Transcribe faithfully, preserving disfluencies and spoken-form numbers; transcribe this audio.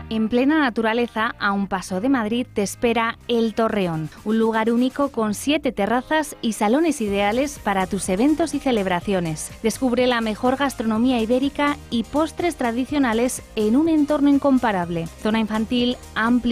En plena naturaleza, a un paso de Madrid, te espera El Torreón, un lugar único con siete terrazas y salones ideales para tus eventos y celebraciones. Descubre la mejor gastronomía ibérica y postres tradicionales en un entorno incomparable. Zona infantil amplia